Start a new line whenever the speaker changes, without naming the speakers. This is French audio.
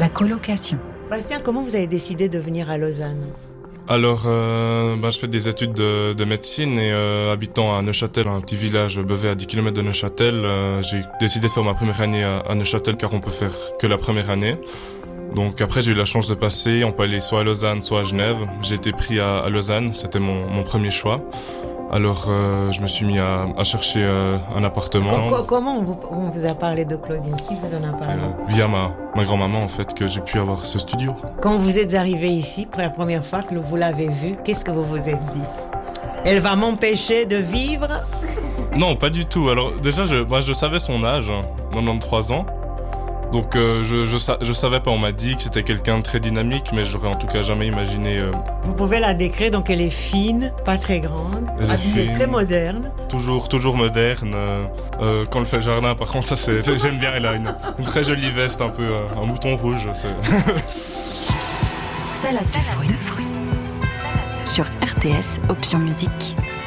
La colocation.
Bastien, comment vous avez décidé de venir à Lausanne ?
Alors, je fais des études de médecine et habitant à Neuchâtel, un petit village Beauvais à 10 km de Neuchâtel, j'ai décidé de faire ma première année à Neuchâtel car on peut faire que la première année. Donc après j'ai eu la chance de passer, on peut aller soit à Lausanne soit à Genève. J'ai été pris à Lausanne, c'était mon premier choix. Alors je me suis mis à chercher un appartement.
Comment on vous a parlé de Claudine ? Qui vous en a parlé ?
Via ma grand-maman en fait que j'ai pu avoir ce studio.
Quand vous êtes arrivé ici pour la première fois que vous l'avez vue, qu'est-ce que vous vous êtes dit ? Elle va m'empêcher de vivre ?
Non, pas du tout. Alors déjà je savais son âge, 93 ans. Donc je savais pas, on m'a dit que c'était quelqu'un de très dynamique, mais j'aurais en tout cas jamais imaginé.
Vous pouvez la décrire, donc elle est fine, pas très grande, habillée très moderne.
Toujours moderne. Quand elle fait le jardin, par contre, j'aime bien, elle a une très jolie veste, un peu un mouton rouge.
Salade de fruits. Sur RTS, option musique.